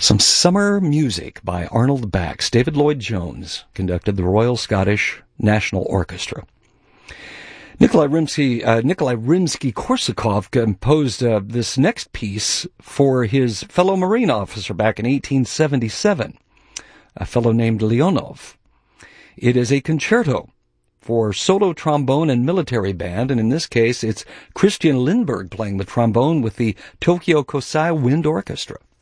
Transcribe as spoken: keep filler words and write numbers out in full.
Some summer music by Arnold Bax. David Lloyd Jones conducted the Royal Scottish National Orchestra. Nikolai Rimsky, uh, Nikolai Rimsky-Korsakov composed uh, this next piece for his fellow Marine officer back in eighteen seventy-seven, a fellow named Leonov. It is a concerto for solo trombone and military band, and in this case it's Christian Lindbergh playing the trombone with the Tokyo Kosai Wind Orchestra.